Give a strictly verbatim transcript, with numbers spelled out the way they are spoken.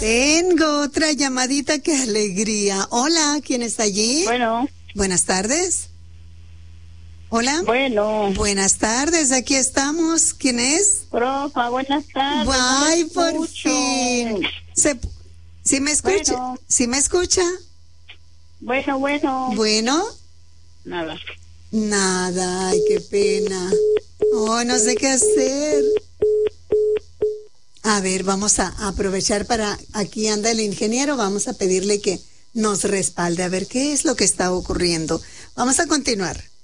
Tengo otra llamadita, qué alegría. Hola, ¿quién está allí? Bueno. Buenas tardes. Hola. Bueno. Buenas tardes, aquí estamos. ¿Quién es? Profa, buenas tardes. Ay, no por escucho. fin. Se, ¿Sí me escucha? Bueno. ¿Sí me escucha? Bueno, bueno. Bueno. Nada. Nada, ay, qué pena. Oh, no sé qué hacer. A ver, vamos a aprovechar para, aquí anda el ingeniero, vamos a pedirle que nos respalde, a ver qué es lo que está ocurriendo. Vamos a continuar.